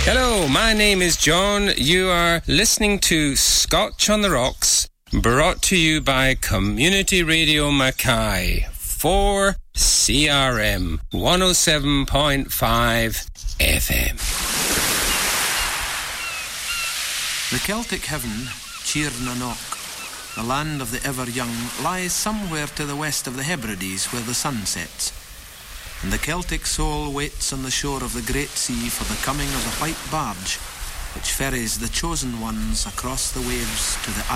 Hello, my name is John. You are listening to Scotch on the Rocks, brought to you by Community Radio Mackay, 4CRM 107.5 FM. The Celtic heaven, Tir na Nog, the land of the ever-young, lies somewhere to the west of the Hebrides where the sun sets. And the Celtic soul waits on the shore of the Great Sea for the coming of the white barge, which ferries the chosen ones across the waves to the